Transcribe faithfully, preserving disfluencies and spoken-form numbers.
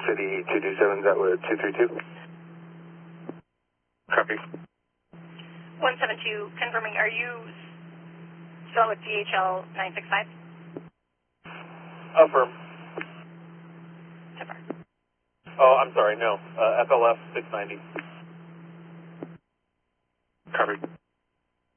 City two two seven, Zetwood two three two. Copy. one seven two, confirming, are you still with D H L nine six five? Affirm. Super. Oh, I'm sorry, no. Uh, F L F six ninety. Copy.